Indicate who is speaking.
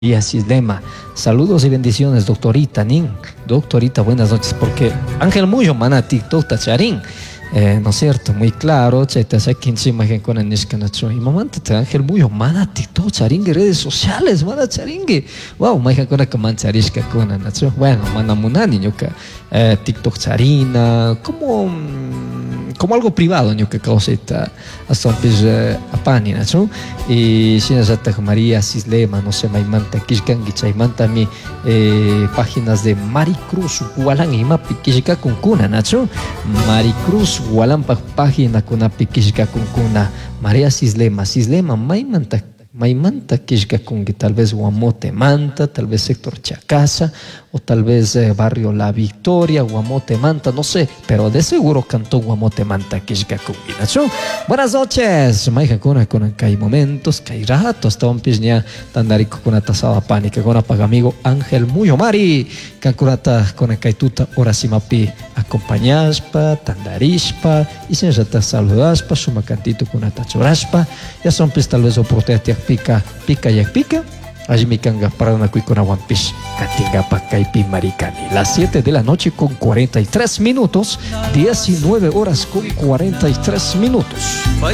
Speaker 1: Y así es lema. Saludos y bendiciones, doctorita Nin. Doctorita, buenas noches, porque Ángel Muyo, mana TikTok tacharín. ¿No es cierto? Muy claro, cheta, sé que encima que con el niscanacho. Y mamá, te Ángel Muyo, mana TikTok, charingue, redes sociales, mana charingue. Wow, me con que man charisca con nacho. Bueno, mana munani, ñoca, TikTok charina, como algo privado, ñoca causeta, hasta un pez apani, nacho. Y si nos ataca María Sislema, no sé, maimanta, kishkangi, chaimanta mi páginas de Maricruz, Gualan y Mapi, kishka con cuna, nacho. Maricruz, Gualan, página con api, kishka con cuna. María Sislema, maimanta, kishka con que tal vez Guamote Manta, tal vez sector Chacasa, o tal vez barrio La Victoria, Guamote Manta, no sé, pero de seguro cantó Guamote Manta, kishka con nacho. Buenas noches, maija con hay momentos, que hay ratos, hasta un pisña, tandarico con una tasada pánica, con apaga amigo Ángel Muyo Mari, cankurata con hay tuta, hora simapi, acompañaspa, tandarispa, y sin rata saludaspa, suma cantito con una tachoraspa, ya son pues tal vez oportunidad pica, allí mi canga para una cuicona one piece, catinga pa caipi maricani. Las 7 de la noche con 43 minutos, 19 horas con 43 minutos.